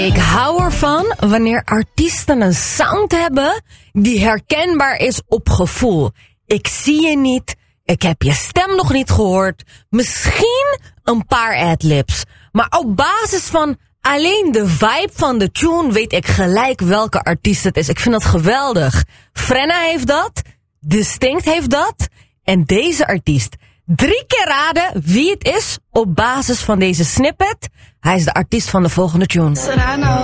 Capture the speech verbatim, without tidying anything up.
Ik hou ervan wanneer artiesten een sound hebben die herkenbaar is op gevoel. Ik zie je niet, ik heb je stem nog niet gehoord, misschien een paar adlibs. Maar op basis van alleen de vibe van de tune weet ik gelijk welke artiest het is. Ik vind dat geweldig. Frenna heeft dat, Distinct heeft dat en deze artiest. Drie keer raden wie het is op basis van deze snippet. Hij is de artiest van de volgende tune.